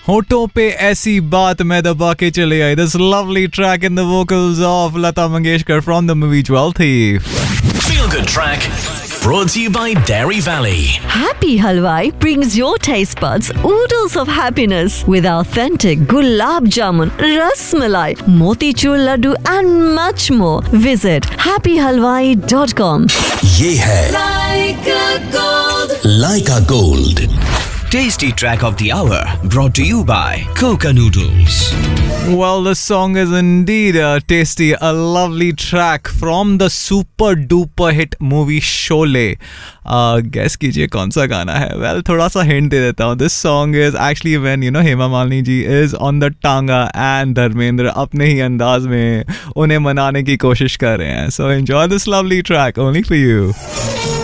होठों पे ऐसी बात मैं दबा के चले आई. This lovely track in the vocals of Lata Mangeshkar from the movie Jewel Thief. Feel Good Track brought to you by Dairy Valley. Happy Halwai brings your taste buds oodles of happiness with authentic gulab jamun, ras malai, motichur laddu and much more. Visit happyhalwai.com. ये है Laika Gold. Tasty track of the hour brought to you by Coca Noodles. Well, the song is indeed tasty. A lovely track from the super duper hit movie Sholay. Guess कीजिए कौन सा गाना है? Well, थोड़ा सा hint दे देता हूँ. This song is actually when Hema Malini ji is on the tanga and Dharmendra अपने ही अंदाज में उन्हें मनाने की कोशिश कर रहे हैं. So enjoy this lovely track only for you.